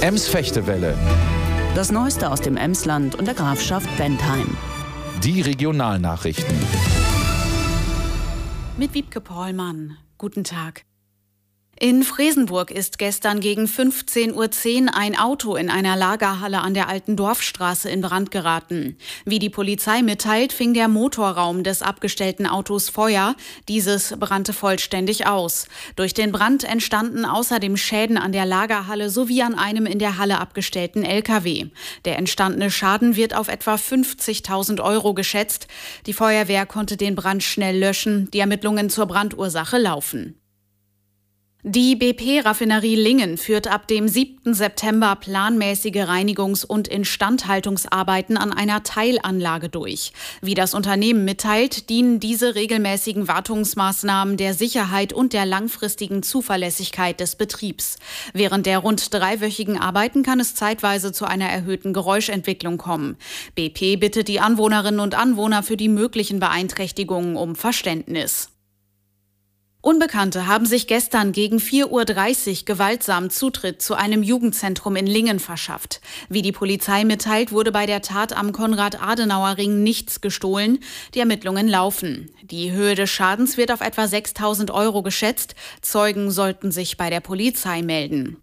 Ems-Fechtewelle. Das Neueste aus dem Emsland und der Grafschaft Bentheim. Die Regionalnachrichten. Mit Wiebke Pollmann. Guten Tag. In Fresenburg ist gestern gegen 15:10 Uhr ein Auto in einer Lagerhalle an der Alten Dorfstraße in Brand geraten. Wie die Polizei mitteilt, fing der Motorraum des abgestellten Autos Feuer. Dieses brannte vollständig aus. Durch den Brand entstanden außerdem Schäden an der Lagerhalle sowie an einem in der Halle abgestellten LKW. Der entstandene Schaden wird auf etwa 50.000 € geschätzt. Die Feuerwehr konnte den Brand schnell löschen. Die Ermittlungen zur Brandursache laufen. Die BP-Raffinerie Lingen führt ab dem 7. September planmäßige Reinigungs- und Instandhaltungsarbeiten an einer Teilanlage durch. Wie das Unternehmen mitteilt, dienen diese regelmäßigen Wartungsmaßnahmen der Sicherheit und der langfristigen Zuverlässigkeit des Betriebs. Während der rund 3-wöchigen Arbeiten kann es zeitweise zu einer erhöhten Geräuschentwicklung kommen. BP bittet die Anwohnerinnen und Anwohner für die möglichen Beeinträchtigungen um Verständnis. Unbekannte haben sich gestern gegen 4:30 Uhr gewaltsam Zutritt zu einem Jugendzentrum in Lingen verschafft. Wie die Polizei mitteilt, wurde bei der Tat am Konrad-Adenauer-Ring nichts gestohlen. Die Ermittlungen laufen. Die Höhe des Schadens wird auf etwa 6.000 € geschätzt. Zeugen sollten sich bei der Polizei melden.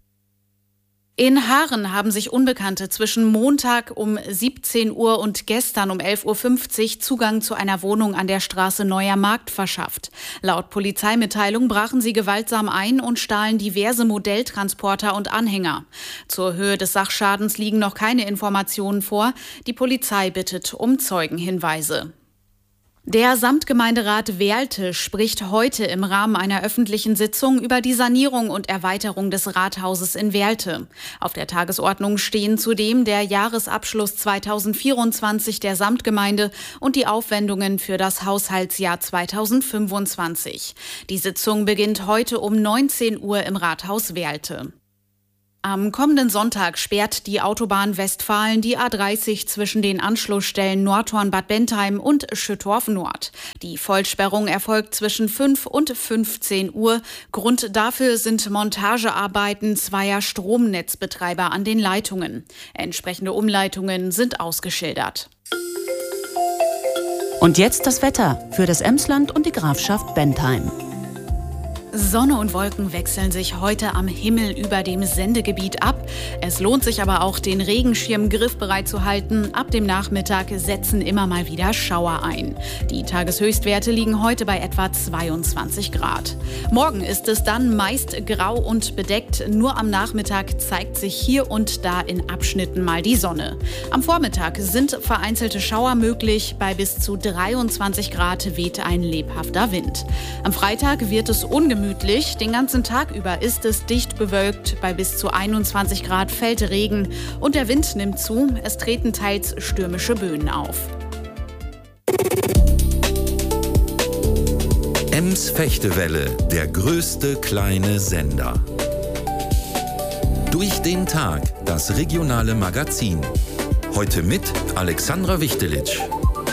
In Haaren haben sich Unbekannte zwischen Montag um 17 Uhr und gestern um 11:50 Uhr Zugang zu einer Wohnung an der Straße Neuer Markt verschafft. Laut Polizeimitteilung brachen sie gewaltsam ein und stahlen diverse Modelltransporter und Anhänger. Zur Höhe des Sachschadens liegen noch keine Informationen vor. Die Polizei bittet um Zeugenhinweise. Der Samtgemeinderat Werlte spricht heute im Rahmen einer öffentlichen Sitzung über die Sanierung und Erweiterung des Rathauses in Werlte. Auf der Tagesordnung stehen zudem der Jahresabschluss 2024 der Samtgemeinde und die Aufwendungen für das Haushaltsjahr 2025. Die Sitzung beginnt heute um 19 Uhr im Rathaus Werlte. Am kommenden Sonntag sperrt die Autobahn Westfalen die A30 zwischen den Anschlussstellen Nordhorn-Bad Bentheim und Schüttorf Nord. Die Vollsperrung erfolgt zwischen 5 und 15 Uhr. Grund dafür sind Montagearbeiten zweier Stromnetzbetreiber an den Leitungen. Entsprechende Umleitungen sind ausgeschildert. Und jetzt das Wetter für das Emsland und die Grafschaft Bentheim. Sonne und Wolken wechseln sich heute am Himmel über dem Sendegebiet ab. Es lohnt sich aber auch, den Regenschirm griffbereit zu halten. Ab dem Nachmittag setzen immer mal wieder Schauer ein. Die Tageshöchstwerte liegen heute bei etwa 22 Grad. Morgen ist es dann meist grau und bedeckt. Nur am Nachmittag zeigt sich hier und da in Abschnitten mal die Sonne. Am Vormittag sind vereinzelte Schauer möglich. Bei bis zu 23 Grad weht ein lebhafter Wind. Am Freitag wird es ungemütlich. Den ganzen Tag über ist es dicht bewölkt. Bei bis zu 21 Grad fällt Regen und der Wind nimmt zu. Es treten teils stürmische Böen auf. Ems-Fechtewelle, der größte kleine Sender. Durch den Tag, das regionale Magazin. Heute mit Alexandra Wichtelitsch.